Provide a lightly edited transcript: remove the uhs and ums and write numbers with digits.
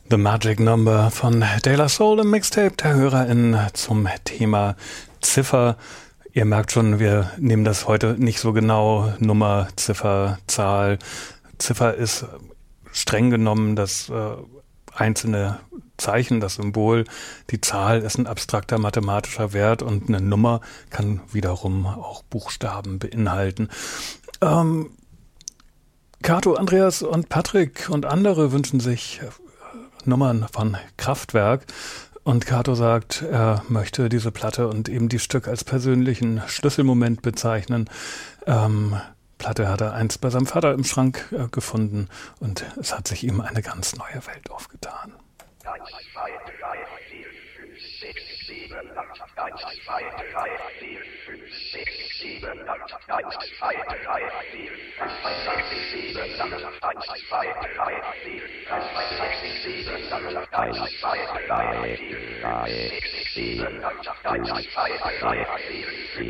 The Magic Number von De La Soul im Mixtape der HörerInnen zum Thema Ziffer. Ihr merkt schon, wir nehmen das heute nicht so genau. Nummer, Ziffer, Zahl. Ziffer ist streng genommen das einzelne Zeichen, das Symbol. Die Zahl ist ein abstrakter mathematischer Wert und eine Nummer kann wiederum auch Buchstaben beinhalten. Kato, Andreas und Patrick und andere wünschen sich Nummern von Kraftwerk. Und Kato sagt, er möchte diese Platte und eben die Stück als persönlichen Schlüsselmoment bezeichnen. Platte hat er einst bei seinem Vater im Schrank gefunden und es hat sich ihm eine ganz neue Welt aufgetan. 1, 2, 3, 4, 5, 6, 7, 8, 1, 2, 3, 4, 5, 6, 7, 8, 1, 2, 3, 4, 5, 6, 7, 8, 1, 2, 3, 4, 5, 6, 7, 8, 1, 2, 3, 4, 5, 6, 7, 8, 1, 2, 3, 4,